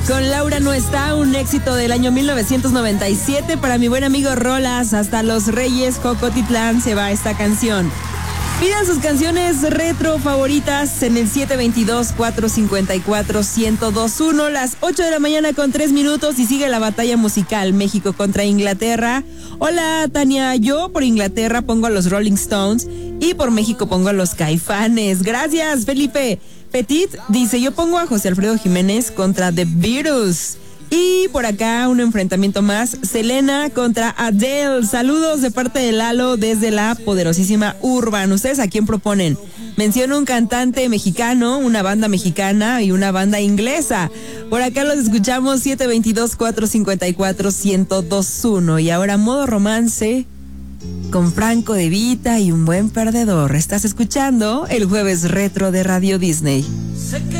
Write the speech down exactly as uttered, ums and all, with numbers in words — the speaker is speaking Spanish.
Con Laura no está, un éxito del año mil novecientos noventa y siete. Para mi buen amigo Rolas, hasta Los Reyes, Jocotitlán, se va esta canción. Pidan sus canciones retro favoritas en el siete dos dos, cuatro cinco cuatro, uno cero dos uno, las ocho de la mañana con tres minutos, y sigue la batalla musical México contra Inglaterra. Hola, Tania, yo por Inglaterra pongo a los Rolling Stones y por México pongo a los Caifanes. Gracias, Felipe. Petit dice, yo pongo a José Alfredo Jiménez contra The Beatles. Y por acá un enfrentamiento más, Selena contra Adele. Saludos de parte de Lalo desde la poderosísima Urban. ¿Ustedes a quién proponen? Menciono un cantante mexicano, una banda mexicana y una banda inglesa. Por acá los escuchamos siete dos dos, cuatro cinco cuatro, uno cero dos uno. Y ahora modo romance con Franco De Vita y un buen perdedor. Estás escuchando el Jueves Retro de Radio Disney.